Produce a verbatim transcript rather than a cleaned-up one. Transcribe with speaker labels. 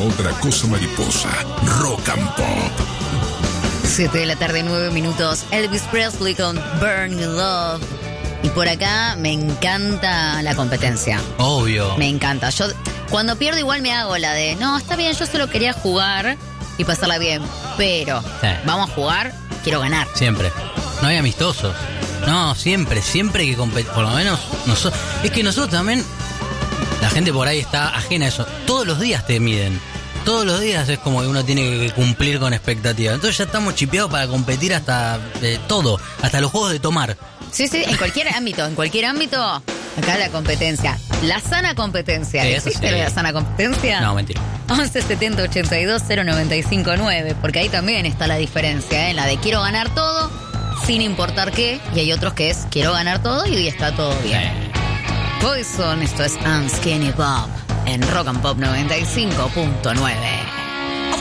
Speaker 1: otra cosa mariposa. Rock and Pop.
Speaker 2: siete de la tarde, nueve minutos. Elvis Presley con Burn Your Love. Y por acá me encanta la competencia.
Speaker 3: Obvio.
Speaker 2: Me encanta. Yo cuando pierdo igual me hago la de, no, está bien, yo solo quería jugar y pasarla bien. Pero
Speaker 3: Sí.
Speaker 2: vamos a jugar, quiero ganar.
Speaker 3: Siempre. No hay amistosos. No, siempre, siempre que competir. Por lo menos nosotros. Es que nosotros también, la gente por ahí está ajena a eso. Todos los días te miden. Todos los días es como que uno tiene que cumplir con expectativas. Entonces ya estamos chipeados para competir hasta eh, todo. Hasta los juegos de tomar.
Speaker 2: Sí, sí, en cualquier ámbito, en cualquier ámbito, acá la competencia. La sana competencia.
Speaker 3: Sí, eso
Speaker 2: ¿Existe
Speaker 3: sí.
Speaker 2: la sana competencia?
Speaker 3: No, mentira.
Speaker 2: once setenta ochenta y dos cero noventa y cinco nueve, porque ahí también está la diferencia, ¿eh? La de quiero ganar todo, sin importar qué, y hay otros que es quiero ganar todo y hoy está todo bien. Poison, esto es I'm Skinny Bob, en Rock and Pop noventa y cinco punto nueve.